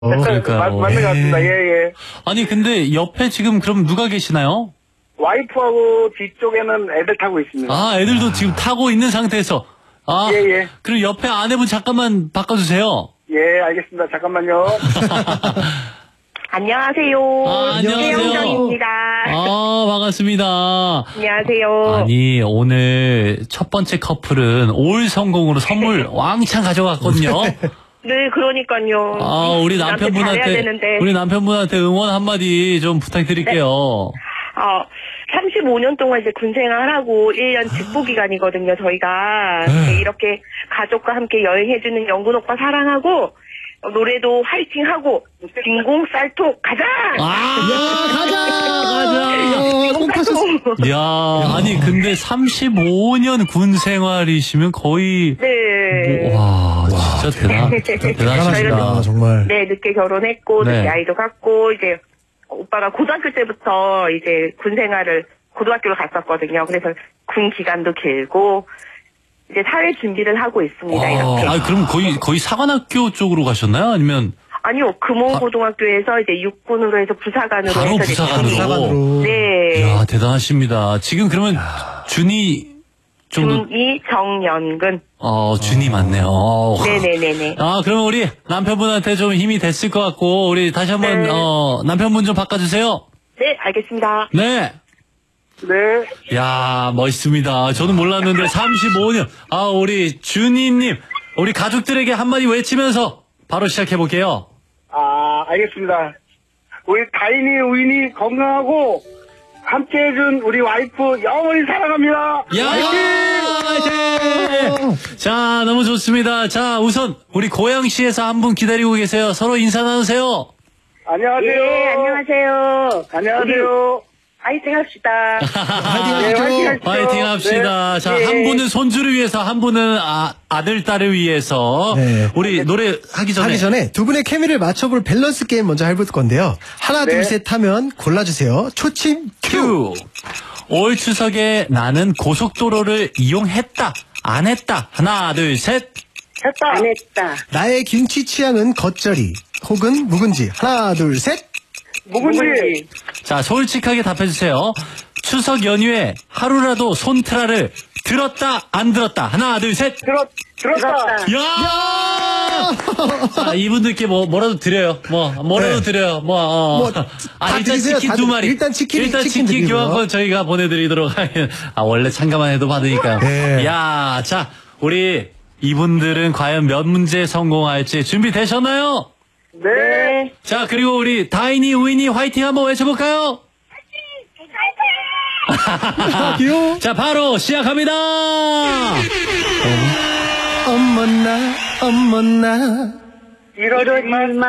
그러니까요. 맞는 것 같습니다. 예, 예. 아니, 근데 옆에 지금 그럼 누가 계시나요? 와이프하고 뒤쪽에는 애들 타고 있습니다. 아, 애들도 지금 타고 있는 상태에서. 아, 예, 예. 그럼 옆에 아내분 잠깐만 바꿔주세요. 예, 알겠습니다. 잠깐만요. 안녕하세요. 안녕하세요. 최영정입니다. 반갑습니다. 안녕하세요. 아니, 오늘 첫 번째 커플은 올 성공으로 선물 왕창 가져갔거든요. 네, 그러니까요. 우리 잘해야 되는데. 우리 남편분한테 응원 한마디 좀 부탁드릴게요. 35년 동안 이제 군 생활하고 1년 직보 기간이거든요, 저희가. 네, 이렇게 가족과 함께 여행해주는 영군 오빠 사랑하고, 노래도 화이팅하고, 진공 쌀톡 가자! 가자! 야, 아니, 근데 35년 군 생활이시면 거의. 네. 와, 진짜 대단하시다. 정말. 네, 늦게 결혼했고, 네. 늦게 아이도 갖고, 이제, 오빠가 고등학교 때부터 이제 군 생활을 고등학교로 갔었거든요. 그래서 군 기간도 길고, 이제 사회 준비를 하고 있습니다, 이렇게. 그럼 거의 사관학교 쪽으로 가셨나요? 아니면? 아니요, 금호고등학교에서 이제 육군으로 해서 부사관으로 바로 해서 부사관으로. 네. 이야, 대단하십니다. 지금 그러면 준이 정도. 준이 정연근. 준이 맞네요. 네네네네. 그러면 우리 남편분한테 좀 힘이 됐을 것 같고, 우리 다시 한번, 네. 남편분 좀 바꿔주세요. 네, 알겠습니다. 네. 네. 야, 멋있습니다. 저는 몰랐는데 35년. 우리 준이님, 우리 가족들에게 한마디 외치면서 바로 시작해볼게요. 알겠습니다. 우리 다인이, 우인이 건강하고, 함께 해준 우리 와이프 영원히 사랑합니다. 화이팅! 자, 너무 좋습니다. 자, 우선 우리 고양시에서 한 분 기다리고 계세요. 서로 인사 나누세요. 안녕하세요. 예, 안녕하세요. 안녕하세요. 화이팅 합시다. 화이팅 합시다. 네. 자, 네. 한 분은 손주를 위해서, 한 분은 아들, 딸을 위해서. 네. 우리 노래 하기 전에. 두 분의 케미를 맞춰볼 밸런스 게임 먼저 해볼 건데요. 하나, 네. 둘, 셋 하면 골라주세요. 초침 큐! 올 추석에 나는 고속도로를 이용했다. 안 했다. 하나, 둘, 셋. 했다. 안 했다. 나의 김치 취향은 겉절이 혹은 묵은지. 하나, 둘, 셋. 묵은지. 자, 솔직하게 답해주세요. 추석 연휴에 하루라도 손트라를 들었다, 안 들었다. 하나, 둘, 셋. 들었다. 야! 자, 이분들께 뭐라도 드려요. 뭐라도 네. 드려요. 다 일단 드리세요. 치킨 두 마리. 일단 치킨 드리고요. 교환권 저희가 보내드리도록 하면. 원래 참가만 해도 받으니까요. 네. 야, 자, 우리 이분들은 과연 몇 문제 성공할지 준비되셨나요? 네. 자, 그리고 우리 다인이, 우인이 화이팅 한번 외쳐볼까요? 귀여워. 자, 바로 시작합니다. 어머나. 이러지 마.